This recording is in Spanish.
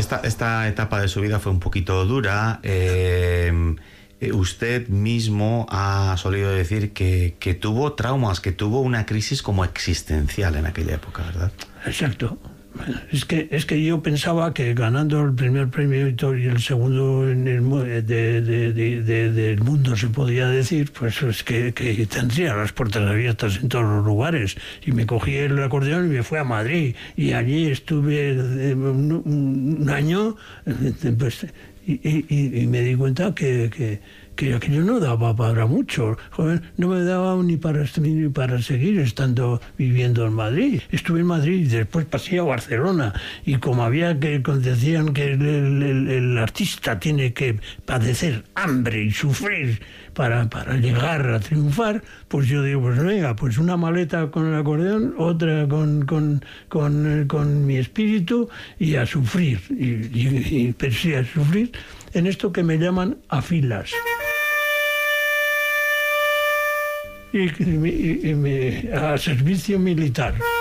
esta etapa de su vida fue un poquito dura. Usted mismo ha solido decir que tuvo traumas, que tuvo una crisis como existencial en aquella época, ¿verdad? Exacto. Es que yo pensaba que ganando el primer premio y el segundo en el, del mundo, se podía decir, pues es que tendría las puertas abiertas en todos los lugares. Y me cogí el acordeón y me fui a Madrid. Y allí estuve un año, pues, y me di cuenta que aquello no daba para mucho. Joder, no me daba ni para seguir viviendo en Madrid. Estuve en Madrid y después pasé a Barcelona. Y como decían que el artista tiene que padecer hambre y sufrir para llegar a triunfar, pues yo digo, pues venga, pues una maleta con el acordeón, otra con mi espíritu, y a sufrir. Y pensé a sufrir en esto que me llaman a filas. Y a servicio militar.